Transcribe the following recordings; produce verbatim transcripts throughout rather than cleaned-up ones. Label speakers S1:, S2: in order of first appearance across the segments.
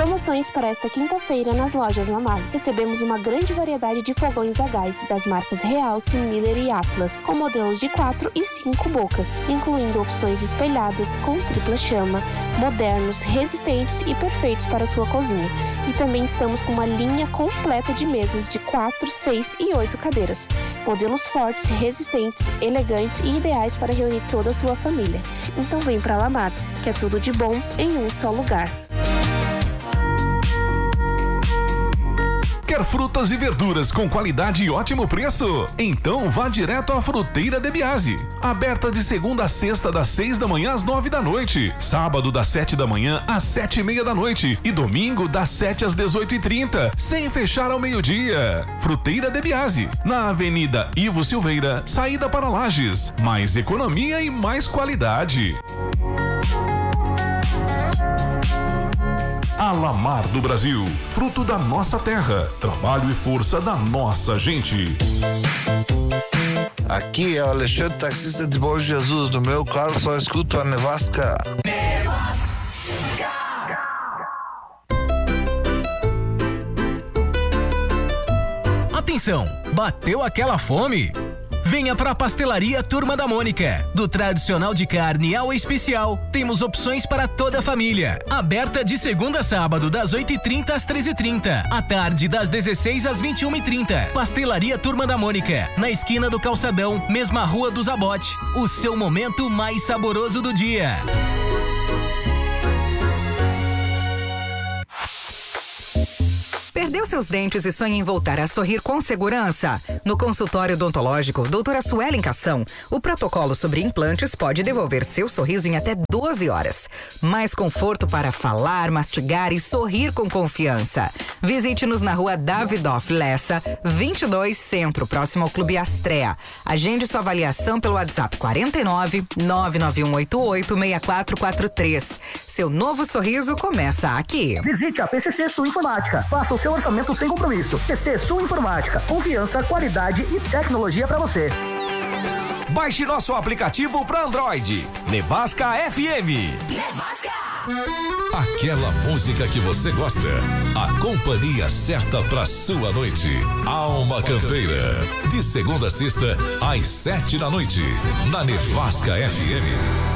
S1: Promoções para esta quinta-feira nas lojas Lamar. Recebemos uma grande variedade de fogões a gás das marcas Realce, Miller e Atlas, com modelos de quatro e cinco bocas, incluindo opções espelhadas com tripla chama, modernos, resistentes e perfeitos para sua cozinha. E também estamos com uma linha completa de mesas de quatro, seis e oito cadeiras. Modelos fortes, resistentes, elegantes e ideais para reunir toda a sua família. Então vem para Lamar, que é tudo de bom em um só lugar.
S2: Quer frutas e verduras com qualidade e ótimo preço? Então vá direto à Fruteira de Biase. Aberta de segunda a sexta, das seis da manhã às nove da noite. Sábado, das sete da manhã às sete e meia da noite. E domingo, das sete às dezoito e trinta, sem fechar ao meio-dia. Fruteira de Biase, na Avenida Ivo Silveira, saída para Lages. Mais economia e mais qualidade. A Lamar do Brasil, fruto da nossa terra, trabalho e força da nossa gente.
S3: Aqui é o Alexandre, taxista de Bom Jesus. No meu carro só escuto a Nevasca.
S4: Atenção, bateu aquela fome? Venha para a Pastelaria Turma da Mônica. Do tradicional de carne ao especial, temos opções para toda a família. Aberta de segunda a sábado, das oito e trinta às treze e trinta. À tarde, das dezesseis às vinte e uma e trinta. Pastelaria Turma da Mônica, na esquina do Calçadão, mesma Rua do Zabote. O seu momento mais saboroso do dia.
S5: Perdeu seus dentes e sonha em voltar a sorrir com segurança? No consultório odontológico doutora Suelen Cação, o protocolo sobre implantes pode devolver seu sorriso em até doze horas. Mais conforto para falar, mastigar e sorrir com confiança. Visite-nos na rua Davidoff Lessa, vinte e dois, Centro, próximo ao Clube Astrea. Agende sua avaliação pelo WhatsApp quarenta e nove, nove nove um oito oito, seis quatro quatro três. Seu novo sorriso começa aqui.
S6: Visite a P C C Sul Informática. Faça o seu orçamento sem compromisso. P C Sul Informática. Confiança, qualidade e tecnologia para você.
S7: Baixe nosso aplicativo para Android. Nevasca F M.
S8: Nevasca.
S2: Aquela música que você gosta. A companhia certa pra sua noite. Alma Campeira. De segunda a sexta, às sete da noite. Na Nevasca F M.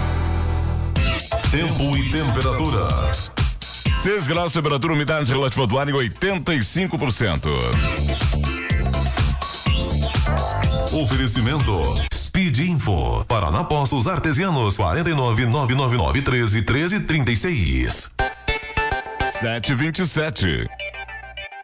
S2: Tempo e temperatura.
S9: seis graus, temperatura, umidade relativa do ar em oitenta e cinco por cento.
S2: Oferecimento Speed Info. Paraná Postos Artesianos. quarenta e nove, nove nove nove, treze, treze, trinta e seis.
S9: sete e vinte e sete.